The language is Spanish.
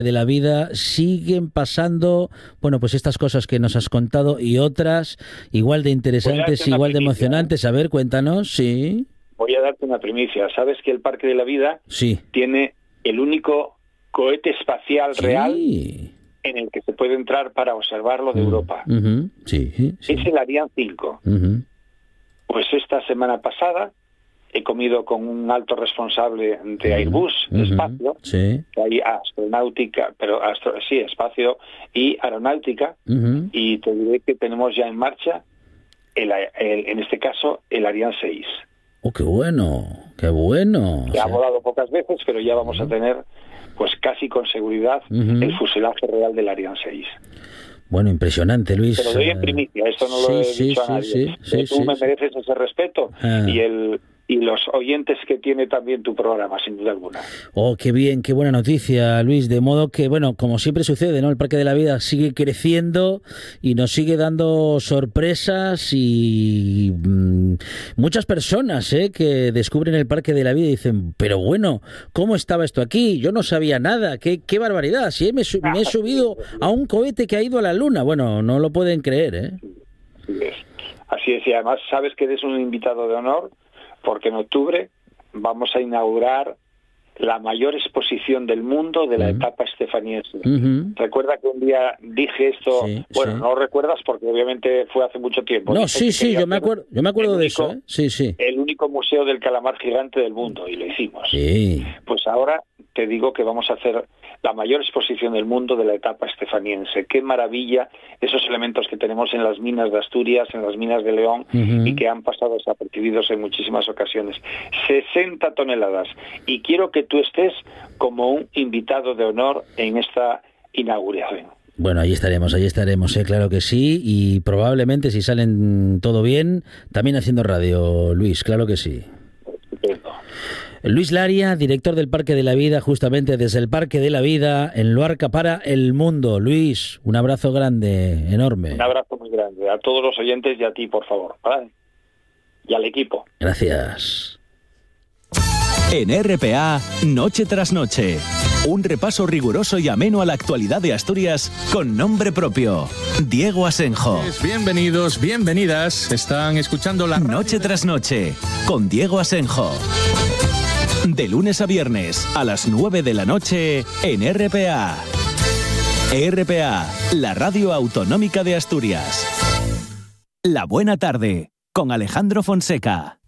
de la vida siguen pasando, bueno, pues estas cosas que nos has contado y otras igual de interesantes, igual de emocionantes. A ver, cuéntanos, sí. Voy a darte una primicia. ¿Sabes que el Parque de la Vida tiene el único cohete espacial real en el que se puede entrar para observarlo de Europa? Es el Ariane 5. Pues esta semana pasada he comido con un alto responsable de Airbus Espacio, que hay astronáutica, espacio y aeronáutica, y te diré que tenemos ya en marcha, en este caso, el Ariane 6. ¡Oh, qué bueno! ¡Qué bueno! Que ha volado pocas veces, pero ya vamos a tener, pues casi con seguridad, el fuselaje real del Ariane 6. Bueno, impresionante, Luis. Te lo doy en primicia, esto no lo he dicho a nadie. Tú me mereces ese respeto y los oyentes que tiene también tu programa, sin duda alguna. Oh, qué bien, qué buena noticia, Luis. De modo que, bueno, como siempre sucede, ¿no? El Parque de la Vida sigue creciendo y nos sigue dando sorpresas y muchas personas que descubren el Parque de la Vida y dicen, pero bueno, ¿cómo estaba esto aquí? Yo no sabía nada, qué barbaridad. Si me he subido a un cohete que ha ido a la Luna. Bueno, no lo pueden creer, ¿eh? Así es, y además sabes que eres un invitado de honor, porque en octubre vamos a inaugurar la mayor exposición del mundo de la etapa estefaniense. Recuerda que un día dije esto, no recuerdas porque obviamente fue hace mucho tiempo. No, yo me acuerdo de eso. El único museo del calamar gigante del mundo, y lo hicimos. Pues ahora te digo que vamos a hacer la mayor exposición del mundo de la etapa estefaniense. Qué maravilla esos elementos que tenemos en las minas de Asturias, en las minas de León, y que han pasado desapercibidos en muchísimas ocasiones. 60 toneladas. Y quiero que tú estés como un invitado de honor en esta inauguración. Bueno, ahí estaremos, claro que sí, y probablemente, si salen todo bien, también haciendo radio, Luis, claro que sí. Estupendo. Luis Laria, director del Parque de la Vida, justamente desde el Parque de la Vida, en Luarca para el mundo. Luis, un abrazo grande, enorme. Un abrazo muy grande a todos los oyentes y a ti, por favor, ¿vale? Y al equipo. Gracias. En RPA, Noche tras Noche. Un repaso riguroso y ameno a la actualidad de Asturias con nombre propio. Diego Asenjo. Bienvenidos, bienvenidas. Están escuchando la Noche tras Noche con Diego Asenjo. De lunes a viernes a las 9 de la noche en RPA. RPA, la radio autonómica de Asturias. La buena tarde con Alejandro Fonseca.